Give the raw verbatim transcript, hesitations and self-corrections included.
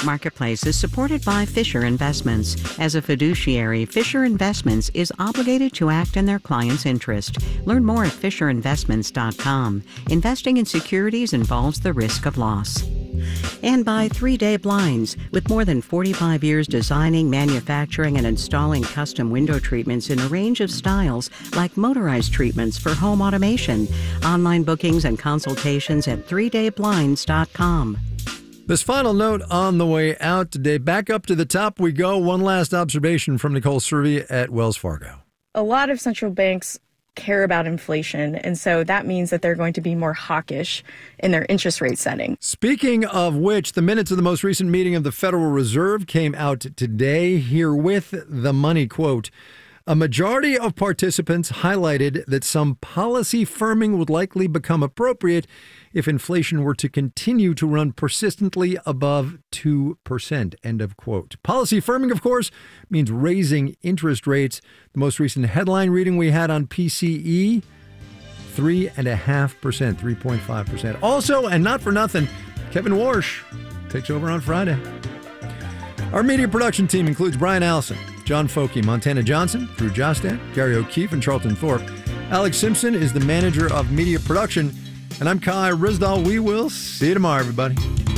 Marketplace is supported by Fisher Investments. As a fiduciary, Fisher Investments is obligated to act in their client's interest. Learn more at fisher investments dot com. Investing in securities involves the risk of loss. And by three day Blinds. With more than forty-five years designing, manufacturing, and installing custom window treatments in a range of styles, like motorized treatments for home automation. Online bookings and consultations at three day blinds dot com. This final note on the way out today. Back up to the top we go. One last observation from Nicole Cervi at Wells Fargo. A lot of central banks care about inflation, and so that means that they're going to be more hawkish in their interest rate setting. Speaking of which, the minutes of the most recent meeting of the Federal Reserve came out today. Herewith the money quote. A majority of participants highlighted that some policy firming would likely become appropriate if inflation were to continue to run persistently above two percent, end of quote. Policy firming, of course, means raising interest rates. The most recent headline reading we had on P C E, three point five percent, three point five percent. Also, and not for nothing, Kevin Warsh takes over on Friday. Our media production team includes Brian Allison, John Folke, Montana Johnson, Drew Jostad, Gary O'Keefe, and Charlton Thorpe. Alex Simpson is the manager of media production. And I'm Kai Rizdal. We will see you tomorrow, everybody.